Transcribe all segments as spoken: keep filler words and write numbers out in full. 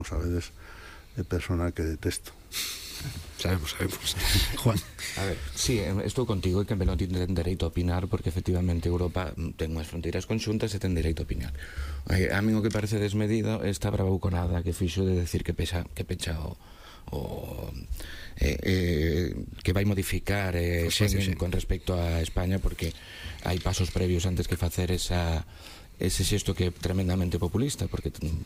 sabedes, é persona que detesto. Sabemos, sabemos. Juan. A ver, sí, estou contigo, e que non ten dereito a opinar, porque efectivamente Europa ten unhas fronteiras conxuntas e ten dereito a opinar. A mí o que parece desmedido esta bravuconada que fixo de decir que pecha, que pecha o, o eh, eh, que vai modificar eh, Schengen con respecto a España, porque hai pasos previos antes que facer esa ese xesto que é tremendamente populista, porque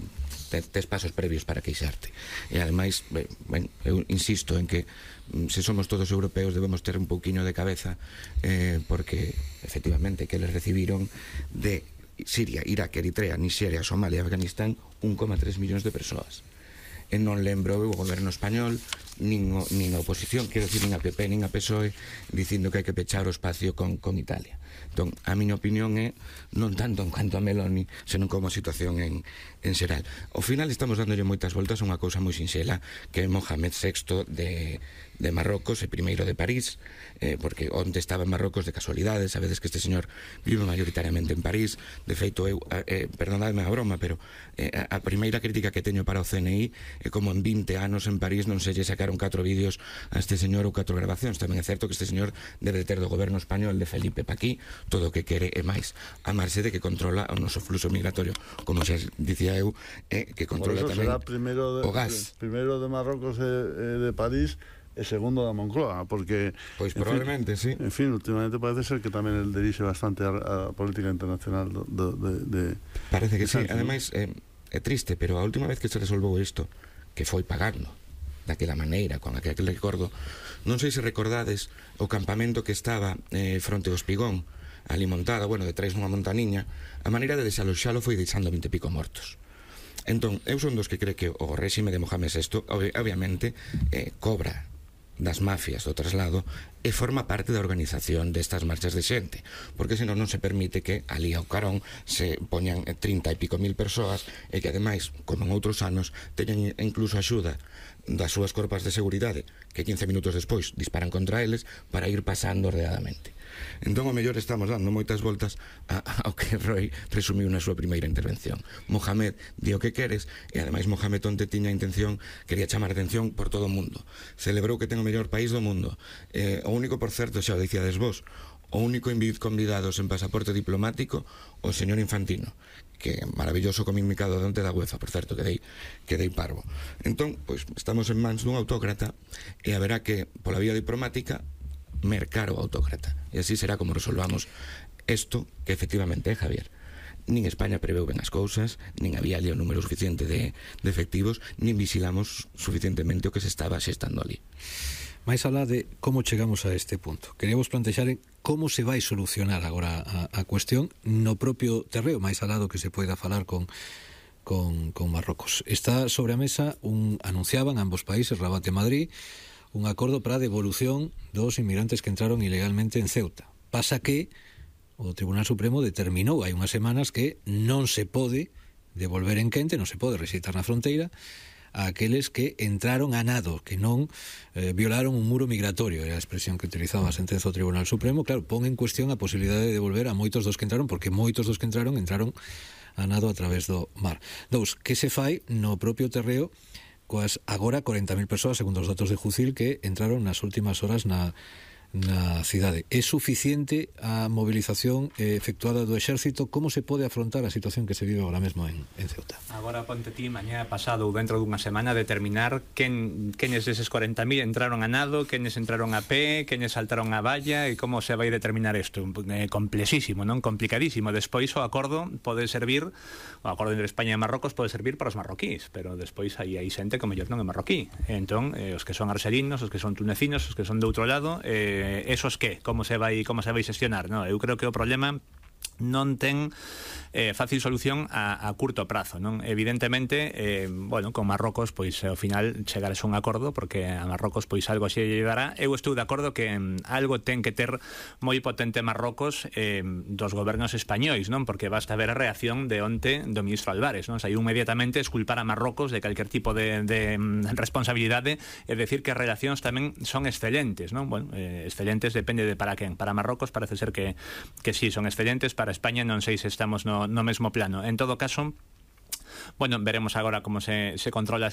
tes pasos previos para queixarte. E ademais, ben, eu insisto en que se somos todos europeos debemos ter un pouquiño de cabeza, eh, porque efectivamente que les recibiron de Siria, Irak, Eritrea, Nigeria, Somalia, Afganistán un coma tres millóns de persoas. E non lembro o goberno español nin, nin a oposición, quero dicir, nin a P P nin a P S O E dicindo que hai que pechar o espacio con, con Italia. Entón, a miña opinión é non tanto en cuanto a Meloni, senón como a situación en, en xeral. Ao final estamos dándolle moitas voltas a unha cousa moi sinxela, que é Mohamed sexto de, de Marrocos e primeiro de París, eh, porque onde estaba en Marrocos de casualidade, sabedes que este señor vive maioritariamente en París. De feito, eu, eh, perdonadme a broma, pero eh, a primeira crítica que teño para o C N I é como en vinte anos en París non se lle sacaron catro vídeos a este señor ou catro grabacións. Tamén é certo que este señor debe ter do goberno español de Felipe Paquí todo o que quere e máis, a marxe de que controla o noso fluxo migratorio, como xa dicía eu, é que controla tamén primero de, o gas. Primeiro de Marrocos e de París e segundo da Moncloa, porque pois probablemente, fin, sí. En fin, últimamente parece ser que tamén el dirixe bastante a, a política internacional do, do, de, de parece que de sí. Ademais, é, é triste, pero a última vez que se resolvou isto, que foi pagando daquela maneira, con aquel recordo, non sei se recordades o campamento que estaba eh, fronte ao Espigón, ali montada, bueno, detrás dunha montaniña, a maneira de desaloxalo foi deixando vinte e pico mortos. Entón, eu son dos que cree que o réxime de Mohamed sexto ob obviamente eh, cobra das mafias do traslado e forma parte da organización destas marchas de xente, porque senón non se permite que ali ao carón se poñan trinta e pico mil persoas e que ademais, como en outros anos, teñan incluso axuda das súas corpas de seguridade que quince minutos despois disparan contra eles para ir pasando ordenadamente. Entón, o mellor estamos dando moitas voltas a, ao que Roy resumiu na súa primeira intervención. Mohamed di o que queres, e ademais Mohamed onte tiña a intención, quería chamar a atención por todo o mundo. Celebrou que ten o mellor país do mundo. Eh, o único, por certo, xa o dicíades vos, o único convidado sen pasaporte diplomático, o señor Infantino, que maravilloso comunicado de onte da UEFA, por certo, que dei, que dei parvo. Entón, pois, estamos en mans dun autócrata e haberá que, pola vía diplomática, mercar o autócrata. E así será como resolvamos isto que efectivamente é, Javier. Nin España preveu ben as cousas, nin había ali o número suficiente de, de efectivos, nin vigilamos suficientemente o que se estaba xestando ali. Mais alá de como chegamos a este punto, queríamos plantexar en como se vai solucionar agora a, a cuestión no propio terreo, máis alá do que se poida falar con con, con Marrocos. Está sobre a mesa un, anunciaban ambos países, Rabat e Madrid, un acordo para a devolución dos inmigrantes que entraron ilegalmente en Ceuta. Pasa que o Tribunal Supremo determinou hai unhas semanas que non se pode devolver en quente, non se pode rexeitar na fronteira a aqueles que entraron a nado, que non eh, violaron un muro migratorio, é a expresión que utilizaba a sentenza do Tribunal Supremo. Claro, pon en cuestión a posibilidade de devolver a moitos dos que entraron, porque moitos dos que entraron entraron a nado a través do mar. Dous, que se fai no propio terreo coas agora corenta mil persoas, segundo os datos de Jucil, que entraron nas últimas horas na na cidade. É suficiente a movilización eh, efectuada do exército? Como se pode afrontar a situación que se vive agora mesmo en, en Ceuta? Agora ponte ti, mañá pasado ou dentro dunha semana, determinar quen, quenes deses corenta mil entraron a nado, quenes entraron a pé, quenes saltaron a valla, e como se vai determinar isto. Eh, complexísimo, non? Complicadísimo. Despois o acordo pode servir, o acordo entre España e Marrocos pode servir para os marroquís, pero despois aí hai xente que mellor non é marroquí. Entón, eh, os que son arxelinos, os que son tunecinos, os que son de outro lado, eh, esos que, como se vai como se vai xestionar, no? Eu creo que o problema non ten eh, fácil solución a, a curto prazo, non? Evidentemente, eh, bueno, con Marrocos, pois ao final chegares a un acordo, porque a Marrocos pois algo así lle dará. Eu estou de acordo que um, algo ten que ter moi potente Marrocos eh, dos gobernos españois, non? Porque basta ver a reacción de onte do ministro Álvarez, non? Saiu inmediatamente esculpar a Marrocos de calquer tipo de, de um, responsabilidade e decir que as relacións tamén son excelentes, non? Bueno, eh, excelentes depende de para quen. Para Marrocos parece ser que, que sí, son excelentes. Para España non sei se estamos no, no mesmo plano. En todo caso, bueno, veremos agora como se, se controla